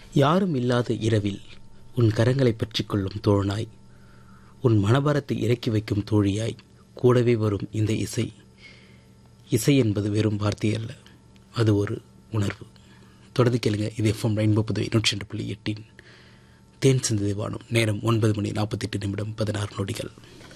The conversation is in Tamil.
யாரும் இல்லாத இரவில் உன் கரங்களை பற்றிக் கொள்ளும் தோழனாய், உன் மனபாரத்தை இறக்கி வைக்கும் தோழியாய் கூடவே வரும் இந்த இசை. இசை என்பது வெறும் வார்த்தை அல்ல, அது ஒரு உணர்வு. தொடர்ந்து கேளுங்க. இது எஃப்எம் ரெயின்போ புதுவை 102.8 தேன் சிந்ததை வானம். நேரம் 9:48 நிமிடம் 16 நொடிகள்.